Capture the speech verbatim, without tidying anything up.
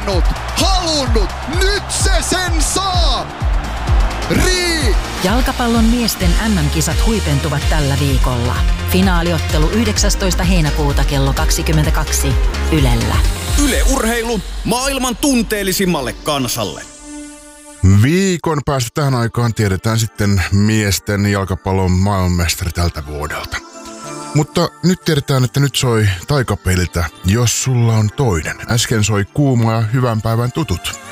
halunnut, halunnut, nyt se sen saa! Rii! Jalkapallon miesten äm äm-kisat huipentuvat tällä viikolla. Finaaliottelu yhdeksästoista heinäkuuta kello kaksikymmentäkaksi Ylellä. Yle Urheilu maailman tunteellisimmalle kansalle. Viikon päästä tähän aikaan tiedetään sitten miesten jalkapallon maailmanmestari tältä vuodelta. Mutta nyt tiedetään, että nyt soi Taikapeililtä Jos sulla on toinen. Äsken soi Kuuma ja Hyvän päivän tutut.